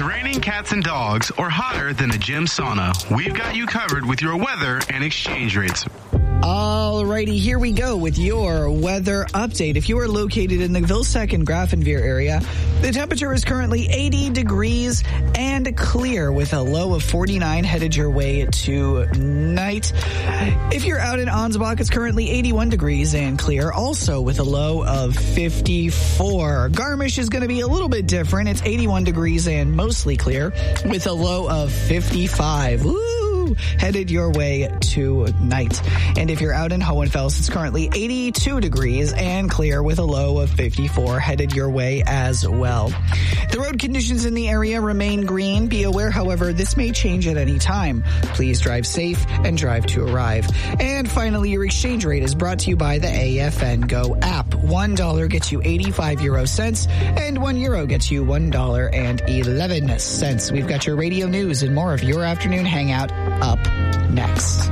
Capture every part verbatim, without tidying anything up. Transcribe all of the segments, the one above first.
it's raining cats and dogs or hotter than a gym sauna, we've got you covered with your weather and exchange rates. Alrighty, here we go with your weather update. If you are located in the Vilseck and Grafenweer area, the temperature is currently eighty degrees and clear with a low of forty-nine headed your way tonight. If you're out in Ansbach, it's currently eighty-one degrees and clear, also with a low of fifty-four. Garmisch is going to be a little bit different. It's eighty-one degrees and mostly clear with a low of fifty-five. Woo! Headed your way tonight. And if you're out in Hohenfels, it's currently eighty-two degrees and clear with a low of fifty-four, headed your way as well. The road conditions in the area remain green. Be aware, however, this may change at any time. Please drive safe and drive to arrive. And finally, your exchange rate is brought to you by the A F N Go app. One dollar gets you eighty-five euro cents, and one euro gets you one dollar and eleven cents. We've got your radio news and more of your afternoon hangout up next.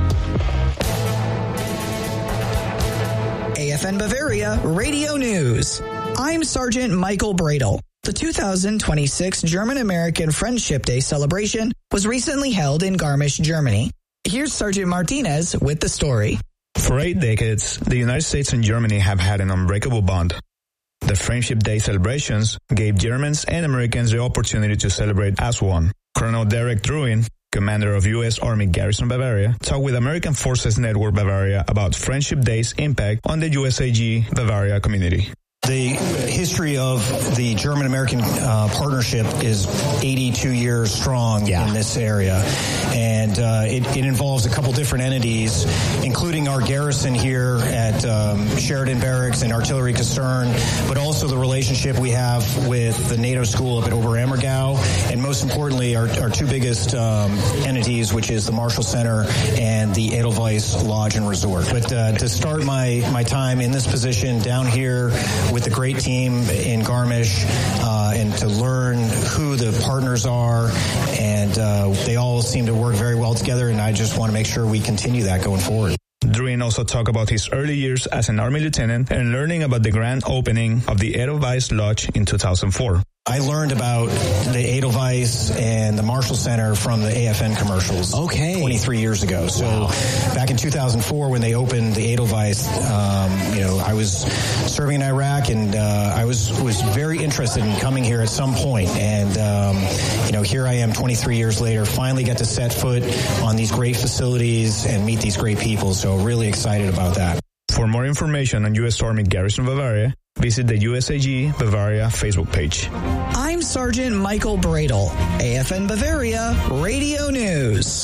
A F N Bavaria Radio News. I'm Sergeant Michael Bradle. The two thousand twenty-six German-American Friendship Day celebration was recently held in Garmisch, Germany. Here's Sergeant Martinez with the story. For eight decades, the United States and Germany have had an unbreakable bond. The Friendship Day celebrations gave Germans and Americans the opportunity to celebrate as one. Colonel Derek Druin, commander of U S Army Garrison Bavaria, talked with American Forces Network Bavaria about Friendship Day's impact on the U S A G Bavaria community. The history of the German-American uh, partnership is eighty-two years strong yeah. in this area. And uh, it, it involves a couple different entities, including our garrison here at um, Sheridan Barracks and Artillery Kaserne, but also the relationship we have with the NATO school up at Oberammergau, and most importantly, our, our two biggest um, entities, which is the Marshall Center and the Edelweiss Lodge and Resort. But uh, to start my, my time in this position down here with the great team in Garmisch, uh, and to learn who the partners are, and uh, they all seem to work very well together, and I just want to make sure we continue that going forward. Druin also talked about his early years as an Army lieutenant and learning about the grand opening of the Edelweiss Lodge in two thousand four. I learned about the Edelweiss and the Marshall Center from the A F N commercials okay. twenty-three years ago. So wow. back in two thousand four when they opened the Edelweiss, um, you know, I was serving in Iraq, and uh, I was, was very interested in coming here at some point. And, um, you know, here I am twenty-three years later, finally get to set foot on these great facilities and meet these great people. So really excited about that. For more information on U S Army Garrison Bavaria, visit the U S A G Bavaria Facebook page. I'm Sergeant Michael Bradle, A F N Bavaria Radio News.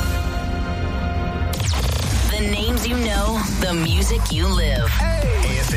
The names you know, the music you live. Hey. A F